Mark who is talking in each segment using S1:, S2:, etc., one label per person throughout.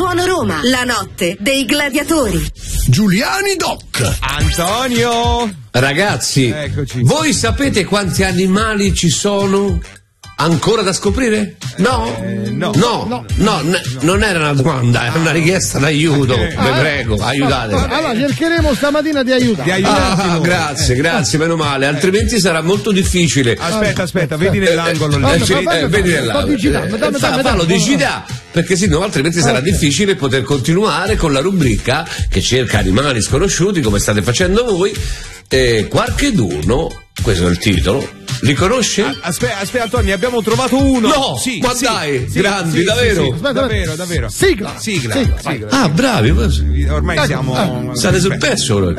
S1: Suono Roma, la notte dei gladiatori.
S2: Giuliani Doc.
S3: Antonio.
S4: Ragazzi,
S3: eccoci.
S4: Voi sapete quanti animali ci sono ancora da scoprire? No? No, non era una domanda, era una richiesta d'aiuto. Vi prego, aiutatemi.
S5: Allora cercheremo stamattina di aiutare.
S4: Grazie, meno male, altrimenti sarà molto difficile.
S3: Aspetta, vedi nell'angolo lì.
S4: Vedi nell'angolo. Fallo digitare, perché se no altrimenti sarà difficile poter continuare con la rubrica che cerca animali sconosciuti, come state facendo voi. Qualcheduno, questo è il titolo, li conosce?
S3: Aspetta Antonio, ne abbiamo trovato uno.
S4: No, ma dai, grandi, davvero?
S3: Davvero.
S5: Sigla.
S4: Ah, bravi.
S3: Ormai siamo.
S4: State sul pezzo ora.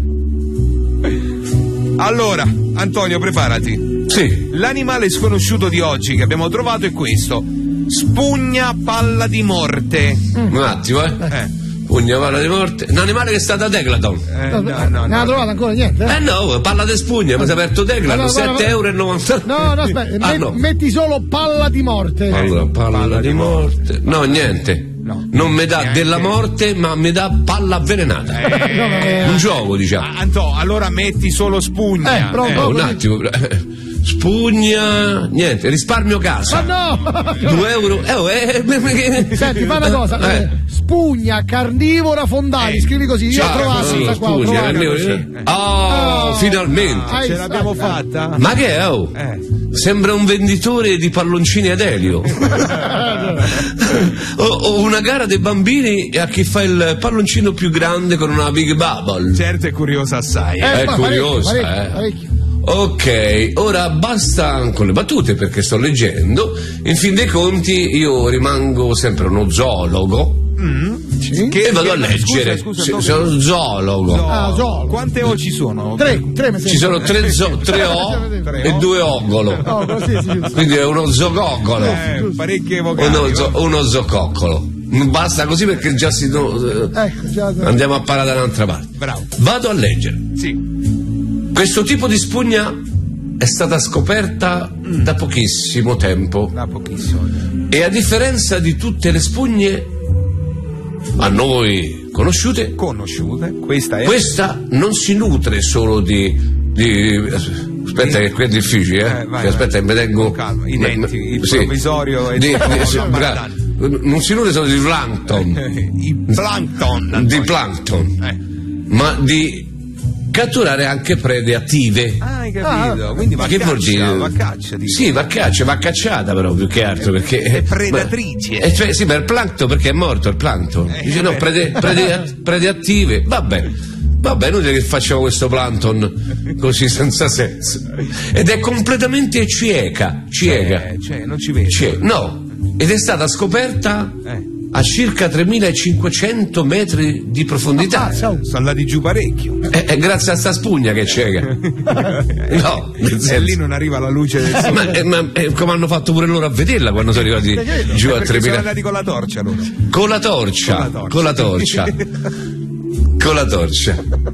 S3: Allora, Antonio, preparati.
S4: Sì.
S3: L'animale sconosciuto di oggi che abbiamo trovato è questo: spugna palla di morte.
S4: Un attimo, Spugna palla di morte. Un animale che sta da Declaton.
S5: Non ha trovato ancora niente?
S4: No, palla di spugna, mi si è aperto Declaton, €7,90.
S5: No, aspetta, metti solo palla di morte.
S4: Allora, palla di morte. No, niente.
S3: No.
S4: Non mi dà della morte, ma mi dà palla avvelenata. Un gioco, diciamo.
S3: Anto, allora metti solo spugna.
S4: Un attimo. Spugna, niente, risparmio casa.
S5: Ma no!
S4: €2.
S5: Senti, fa una cosa. Spugna carnivora fondali, scrivi così. Io ho trovato
S4: spugna carnivora. Finalmente.
S3: Ce l'abbiamo fatta.
S4: Ma che è? Sembra un venditore di palloncini ad elio. O una gara dei bambini a chi fa il palloncino più grande con una Big Bubble.
S3: Certo, è curiosa assai.
S4: È curiosa,
S5: parecchio.
S4: Ok, ora basta con le battute perché sto leggendo. In fin dei conti io rimango sempre uno zoologo. E vado a leggere. Sono zoologo.
S5: Zoologo.
S3: Quante O ci sono?
S5: Tre
S4: ci sono tre O e 2 ogolo. Quindi è uno zogoccolo.
S3: Parecchie vocali.
S4: Uno zococcolo. Basta così perché già andiamo a parare da un'altra parte.
S3: Bravo.
S4: Vado a leggere.
S3: Sì.
S4: Questo tipo di spugna è stata scoperta da pochissimo tempo. E a differenza di tutte le spugne a noi conosciute, questa non si nutre solo di aspetta che qui è difficile, aspetta che mi tengo
S3: calma, i denti, il provvisorio
S4: non si nutre solo di plankton, di plankton, ma di catturare anche prede attive.
S3: Hai capito? Quindi va
S4: che vuol dire?
S3: Va a caccia.
S4: Sì, va cacciata però più che altro perché
S3: è predatrice.
S4: Cioè, sì, per il plankton perché è morto il plankton. Dice no, prede attive. Vabbè, inutile che facciamo questo plankton così senza senso. Ed è completamente cieca.
S3: Cioè, non ci vede.
S4: No, ed è stata scoperta a circa 3500 metri di profondità.
S3: Sono andati giù parecchio.
S4: È grazie a sta spugna che è cieca. No,
S3: e lì non arriva la luce del sole.
S4: Ma come hanno fatto pure loro a vederla quando sono arrivati giù a 3000?
S3: Sono andati con la torcia loro.
S4: Con la torcia.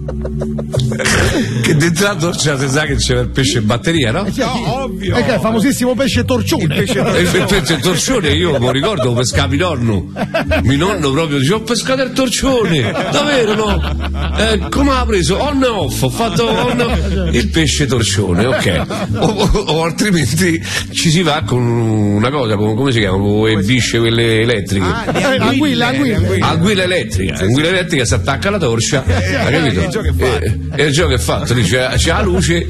S4: Che dentro la torcia si sa che c'era il pesce in batteria, no?
S3: Ovvio.
S5: È che è il famosissimo pesce torcione.
S4: Il pesce torcione, io mi ricordo lo pescava mio nonno proprio dice: ho pescato il torcione, davvero no? Come l'ha preso? On and off, ho fatto il pesce torcione, ok. O altrimenti ci si va con una cosa, come si chiama? Con le bisce quelle elettriche. Anguilla elettrica si attacca alla torcia, hai capito? È il gioco che è fatto, dice c'è la luce.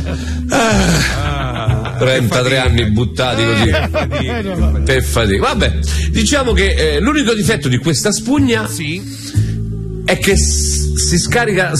S4: 33 anni buttati così per fatica. Vabbè, diciamo che l'unico difetto di questa spugna è che si scarica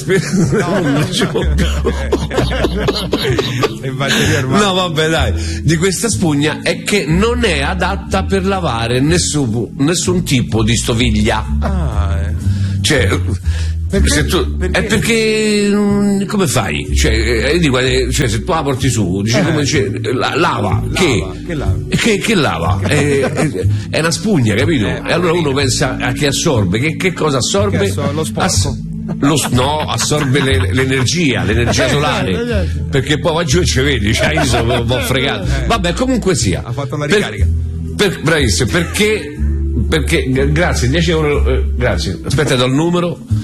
S4: no vabbè dai, di questa spugna è che non è adatta per lavare nessun tipo di stoviglia. Cioè è perché come fai? Cioè se tu la porti su, dici come lava. Che lava? È una spugna, capito? E allora uno pensa a che assorbe. Che cosa assorbe?
S3: Lo sporco.
S4: Assorbe l'energia solare, perché poi va giù e ci vedi, cioè io sono un po' fregato. Vabbè, comunque sia.
S3: Ha fatto la ricarica.
S4: Bravissimo, perché perché grazie, 10 euro, grazie. Aspetta, do il numero.